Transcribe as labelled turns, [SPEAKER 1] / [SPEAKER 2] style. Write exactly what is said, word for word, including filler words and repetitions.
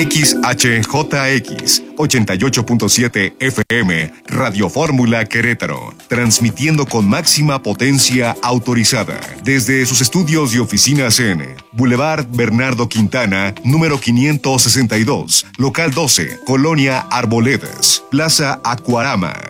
[SPEAKER 1] X H J X ochenta y ocho punto siete F M, Radio Fórmula Querétaro, transmitiendo con máxima potencia autorizada desde sus estudios y oficinas en Boulevard Bernardo Quintana, número quinientos sesenta y dos, local doce, Colonia Arboledas, Plaza Acuarama,